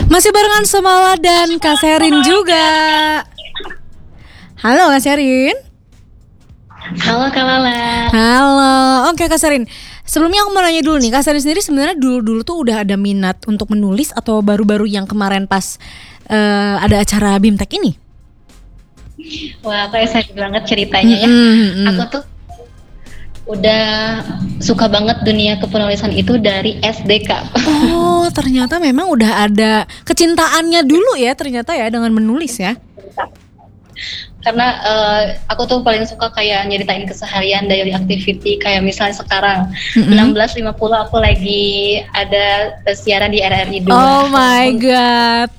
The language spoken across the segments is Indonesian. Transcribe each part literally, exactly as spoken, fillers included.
Masih barengan sama Lala dan Kak Sherin juga. Halo Kak Sherin. Halo Kak Lala. Halo. Oke Kak Sherin, sebelumnya aku mau nanya dulu nih, Kak Sherin sendiri sebenarnya dulu-dulu tuh udah ada minat untuk menulis atau baru-baru yang kemarin pas uh, ada acara BIMTEK ini? Wah, aku excited banget ceritanya ya. Mm-hmm. Aku tuh udah suka banget dunia kepenulisan itu dari S D, Kak. Oh, ternyata memang udah ada kecintaannya dulu ya ternyata ya dengan menulis ya. Karena uh, aku tuh paling suka kayak nyeritain keseharian daily activity, kayak misalnya sekarang mm-hmm. enam belas lima puluh aku lagi ada siaran di R R I dua. Oh my god.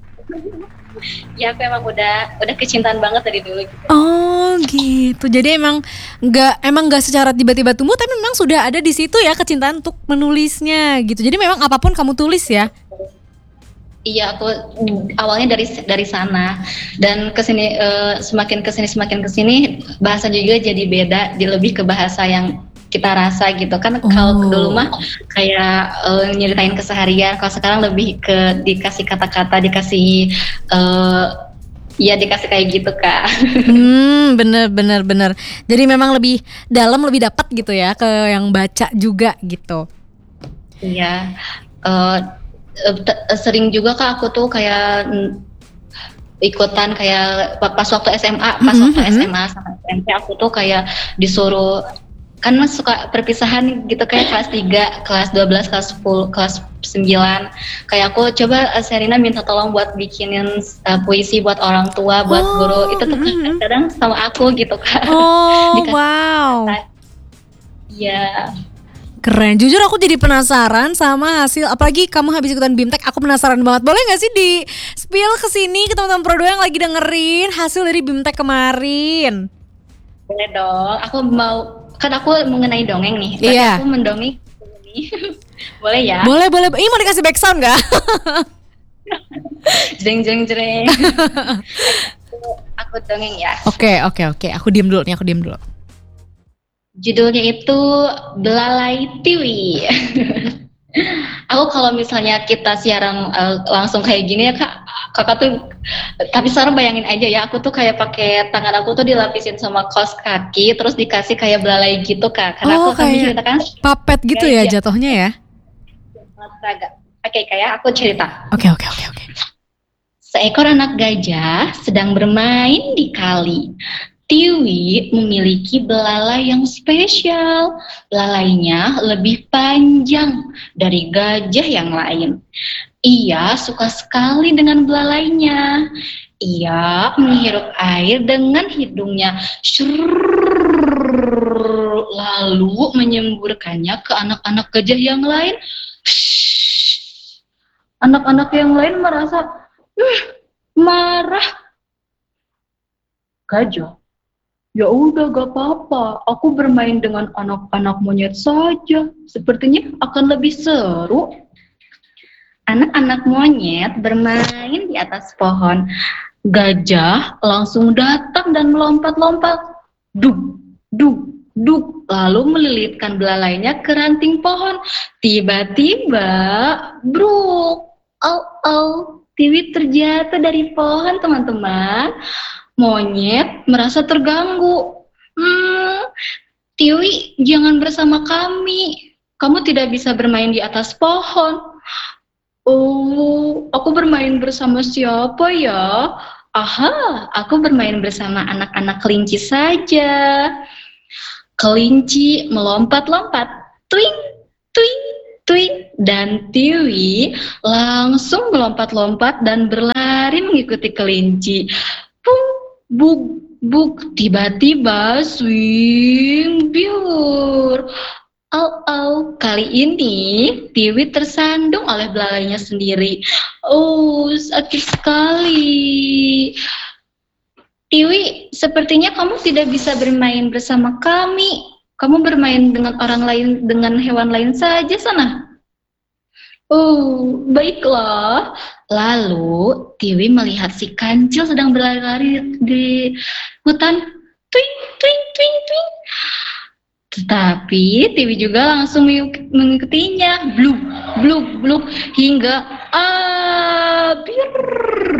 Ya aku emang udah udah kecintaan banget dari dulu gitu. Oh gitu. Jadi emang nggak emang nggak secara tiba-tiba tumbuh, tapi memang sudah ada di situ ya kecintaan untuk menulisnya gitu. Jadi memang apapun kamu tulis ya. Iya, aku awalnya dari dari sana dan kesini uh, semakin kesini semakin kesini bahasa juga jadi beda, jadi lebih ke bahasa yang kita rasa gitu kan. Oh. Kalau dulu mah kayak uh, nyeritain keseharian, kalau sekarang lebih ke dikasih kata-kata, dikasih uh, ya dikasih kayak gitu Kak. Hmm, bener bener bener. Jadi memang lebih dalam, lebih dapat gitu ya ke yang baca juga gitu. Iya. Uh, sering juga Kak aku tuh kayak ikutan kayak pas waktu S M A, pas mm-hmm. waktu S M A sama S M P aku tuh kayak disuruh, kan mas suka perpisahan gitu kayak kelas tiga, kelas dua belas, kelas sepuluh, kelas sembilan. Kayak aku coba Sherina minta tolong buat bikinin uh, puisi buat orang tua, buat oh, guru. Itu tuh mm-hmm. kadang sama aku gitu Kak. Oh, wow. Iya. Keren, jujur aku jadi penasaran sama hasil, apalagi kamu habis ikutan BIMTEK, aku penasaran banget. Boleh gak sih di spill kesini ke teman-teman Pro dua yang lagi dengerin hasil dari BIMTEK kemarin? Boleh dong, aku mau, kan aku mengenai dongeng nih, berarti iya. Aku mendongeng boleh ya? Boleh, boleh, ini mau dikasih back sound gak? Jeng jeng jeng. aku, aku dongeng ya. Oke, okay, oke, okay, oke, okay. Aku diem dulu nih, aku diem dulu. Judulnya itu Belalai Tiwi. Aku kalau misalnya kita siaran uh, langsung kayak gini ya kak, kakak tuh, tapi sekarang bayangin aja ya, aku tuh kayak pakai tangan aku tuh dilapisin sama kaos kaki, terus dikasih kayak belalai gitu kak. Karena oh, aku kan ceritakan papet gitu ya jatuhnya ya. Oke okay, kayak aku cerita. Oke okay, oke okay, oke okay, oke. Seekor anak gajah sedang bermain di kali. Tiwi memiliki belalai yang spesial. Belalainya lebih panjang dari gajah yang lain. Ia suka sekali dengan belalainya. Ia menghirup air dengan hidungnya, Shurr, lalu menyemburkannya ke anak-anak gajah yang lain. Shhh. Anak-anak yang lain merasa uh, marah. Gajah, ya udah gak apa-apa, aku bermain dengan anak-anak monyet saja, sepertinya akan lebih seru. Anak-anak monyet bermain di atas pohon. Gajah langsung datang dan melompat-lompat. Duk, duk, duk, lalu melilitkan belalainya ke ranting pohon. Tiba-tiba, bruk, au, au, Tiwi terjatuh dari pohon teman-teman. Monyet merasa terganggu. Hmm, Tiwi, jangan bersama kami. Kamu tidak bisa bermain di atas pohon. Oh, aku bermain bersama siapa ya? Aha, aku bermain bersama anak-anak kelinci saja. Kelinci melompat-lompat. Twing, twing, twing. Dan Tiwi langsung melompat-lompat dan berlari mengikuti kelinci. Pung, buk, buk, tiba-tiba swing biur. Au, au, kali ini Tiwi tersandung oleh belalainya sendiri. Oh, sakit sekali. Tiwi, sepertinya kamu tidak bisa bermain bersama kami. Kamu bermain dengan orang lain, dengan hewan lain saja sana. Oh, baiklah. Lalu Tiwi melihat si kancil sedang berlari-lari di hutan. Twing, twing, twing, twing. Tetapi Tiwi juga langsung mengikutinya. Bluk, bluk, bluk, hingga ah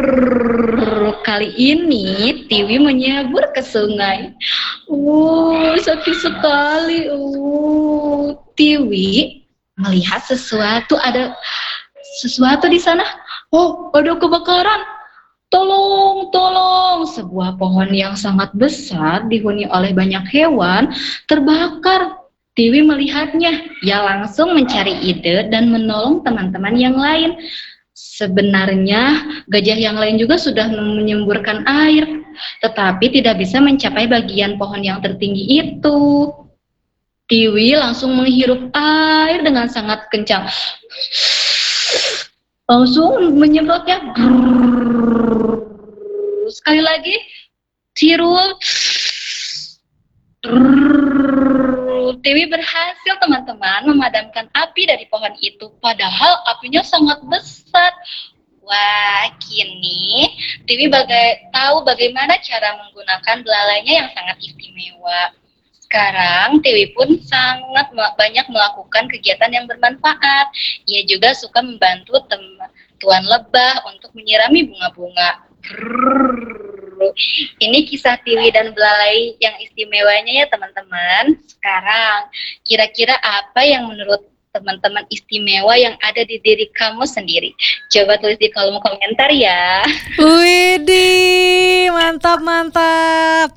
Brrrr, kali ini Tiwi menyebur ke sungai. Uh, sakit sekali. Uh, Tiwi melihat sesuatu, ada sesuatu di sana. Oh, ada kebakaran. Tolong, tolong. Sebuah pohon yang sangat besar dihuni oleh banyak hewan terbakar. Tiwi melihatnya. Ia langsung mencari ide dan menolong teman-teman yang lain. Sebenarnya gajah yang lain juga sudah menyemburkan air, tetapi tidak bisa mencapai bagian pohon yang tertinggi itu. Tiwi langsung menghirup air dengan sangat kencang. Langsung menyemprotnya. Sekali lagi, Cirul. Tiwi berhasil teman-teman memadamkan api dari pohon itu, padahal apinya sangat besar. Wah, kini Tiwi baga- tahu bagaimana cara menggunakan belalainya yang sangat istimewa. Sekarang Tiwi pun sangat banyak melakukan kegiatan yang bermanfaat. Ia juga suka membantu teman Tuan Lebah untuk menyirami bunga-bunga. Brrrr. Ini kisah Tiwi dan belalai yang istimewanya ya teman-teman. Sekarang kira-kira apa yang menurut teman-teman istimewa yang ada di diri kamu sendiri? Coba tulis di kolom komentar ya. Widih, mantap mantap.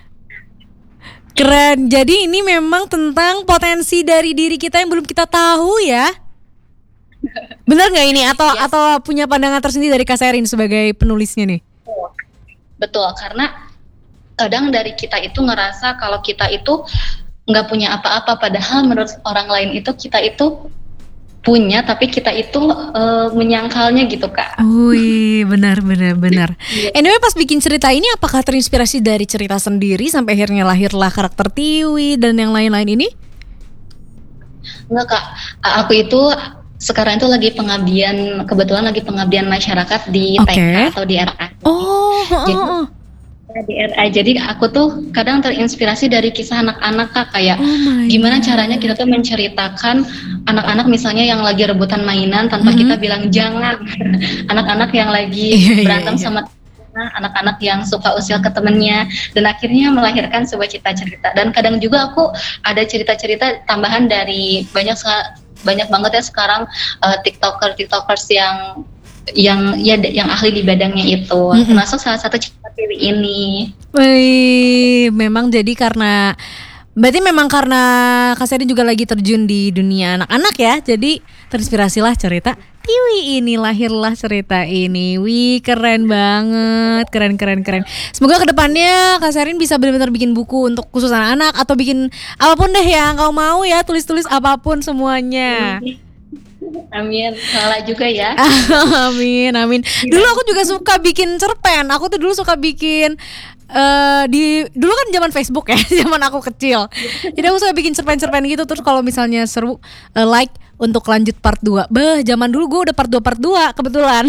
Keren. Jadi ini memang tentang potensi dari diri kita yang belum kita tahu ya. Benar nggak ini atau Yes. atau punya pandangan tersendiri dari Kak Sherin sebagai penulisnya nih? Betul, karena kadang dari kita itu ngerasa kalau kita itu nggak punya apa-apa, padahal menurut orang lain itu kita itu punya, tapi kita itu uh, menyangkalnya gitu Kak. Wih, benar benar benar. Anyway, pas bikin cerita ini apakah terinspirasi dari cerita sendiri sampai akhirnya lahirlah karakter Tiwi dan yang lain-lain ini? Enggak Kak, aku itu sekarang itu lagi pengabdian, kebetulan lagi pengabdian masyarakat di Oke. T K atau di R A. Oh, Jadi, oh, oh. di R A. Jadi aku tuh kadang terinspirasi dari kisah anak-anak Kak, kayak Oh my gimana God. caranya kita tuh menceritakan anak-anak misalnya yang lagi rebutan mainan tanpa Mhm. kita bilang jangan. Anak-anak yang lagi Iya, iya, berantem iya. sama temennya, anak-anak yang suka usil ke temennya, dan akhirnya melahirkan sebuah cerita-cerita. Dan kadang juga aku ada cerita-cerita tambahan dari banyak seka- banyak banget ya sekarang uh, tiktoker tiktokers yang yang ya yang ahli di bidangnya itu, Mm-mm. termasuk salah satu cerita Tiwi ini. Wih, memang jadi karena berarti memang karena Kak Sherin juga lagi terjun di dunia anak-anak ya. Jadi terinspirasilah cerita Tiwi ini, lahirlah cerita ini. Wih, keren banget, keren keren keren. Semoga kedepannya Kak Sherin bisa benar-benar bikin buku untuk khusus anak-anak atau bikin apapun deh yang kau mau ya, tulis-tulis apapun semuanya. Amin, salah juga ya. Amin, amin. Dulu aku juga suka bikin cerpen. Aku tuh dulu suka bikin eh di dulu kan zaman Facebook ya, zaman aku kecil. Jadi aku suka bikin cerpen-cerpen gitu, terus kalau misalnya seru eh, like untuk lanjut part dua. Bah, zaman dulu gue udah part dua part dua kebetulan.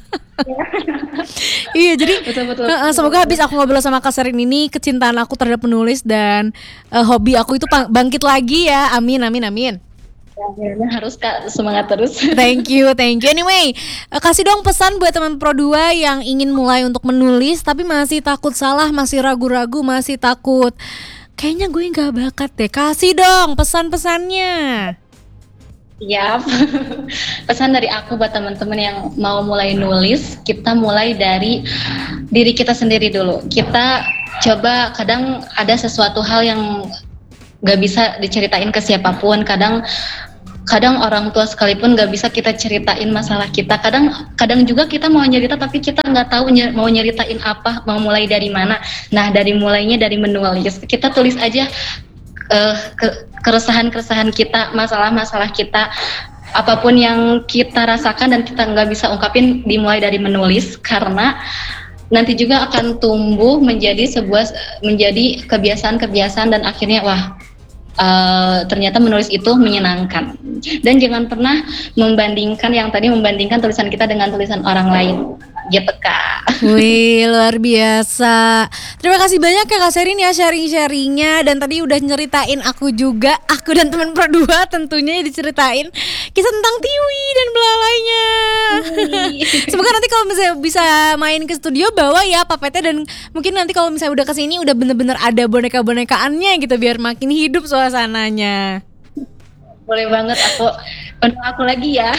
Iya, jadi Betul-betul. eh, eh, semoga habis aku ngobrol sama Kak Sherin ini kecintaan aku terhadap menulis dan eh, hobi aku itu pang- bangkit lagi ya. Amin, amin, amin. Ya, harus Kak, semangat terus. Thank you, thank you. Anyway, eh, kasih dong pesan buat teman Pro dua yang ingin mulai untuk menulis tapi masih takut salah, masih ragu-ragu, masih takut kayaknya gue nggak bakat deh. Kasih dong pesan-pesannya. Siap. Pesan dari aku buat teman-teman yang mau mulai nulis, kita mulai dari diri kita sendiri dulu. Kita coba, kadang ada sesuatu hal yang nggak bisa diceritain ke siapapun. Kadang kadang orang tua sekalipun nggak bisa kita ceritain masalah kita. Kadang kadang juga kita mau nyerita tapi kita nggak tahu ny- mau nyeritain apa, mau mulai dari mana. Nah, dari mulainya dari menulis. Kita tulis aja uh, ke- keresahan-keresahan kita, masalah-masalah kita, apapun yang kita rasakan dan kita nggak bisa ungkapin, dimulai dari menulis, karena nanti juga akan tumbuh menjadi sebuah menjadi kebiasaan-kebiasaan dan akhirnya wah, Uh, ternyata menulis itu menyenangkan. Dan jangan pernah membandingkan, yang tadi membandingkan tulisan kita dengan tulisan orang lain. gitu Kak. Wih, luar biasa. Terima kasih banyak ya Kak Sherin ya sharing-sharingnya. Dan tadi udah nyeritain aku juga, aku dan teman Pro dua tentunya diceritain kisah tentang Tiwi dan belalainya. Semoga nanti kalau misalnya bisa main ke studio bawa ya papetnya. Dan mungkin nanti kalau misalnya udah kesini udah bener-bener ada boneka-bonekaannya gitu, biar makin hidup suasananya. Boleh banget, aku penuh aku lagi ya.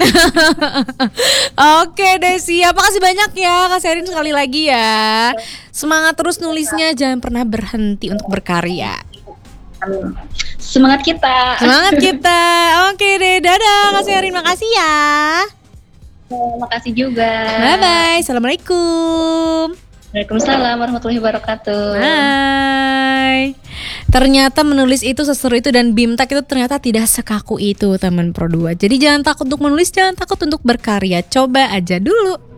Oke deh, siap. Makasih banyak ya Kak Sherin sekali lagi ya. Semangat terus nulisnya, jangan pernah berhenti untuk berkarya. Amin. Semangat kita. Semangat kita. Oke deh, dadah Kak Sherin, makasih ya. Terima kasih juga. Bye bye. Assalamualaikum. Waalaikumsalam warahmatullahi wabarakatuh. Bye. Ternyata menulis itu seseru itu, dan BIMTEK itu ternyata tidak sekaku itu teman Pro dua. Jadi jangan takut untuk menulis, jangan takut untuk berkarya. Coba aja dulu.